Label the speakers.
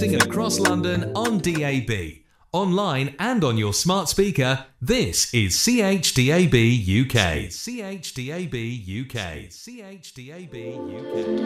Speaker 1: broadcasting across London on DAB, online and on your smart speaker. This is CHDAB UK. CHDAB UK. CHDAB UK.